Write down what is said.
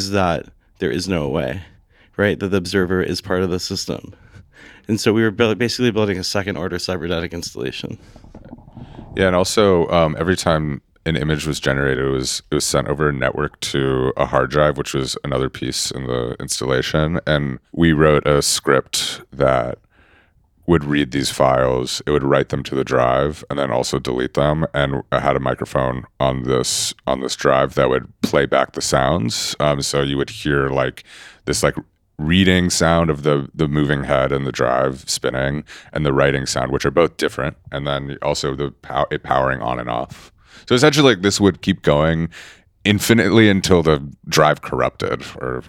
is that there is no way, right? That the observer is part of the system. And so we were basically building a second order cybernetic installation. Yeah, and also every time an image was generated, it was sent over a network to a hard drive, which was another piece in the installation. And we wrote a script that would read these files, it would write them to the drive, and then also delete them. And I had a microphone on this drive that would play back the sounds. So you would hear like this reading sound of the moving head and the drive spinning, and the writing sound, which are both different, and then also it powering on and off. So essentially, like, this would keep going infinitely until the drive corrupted or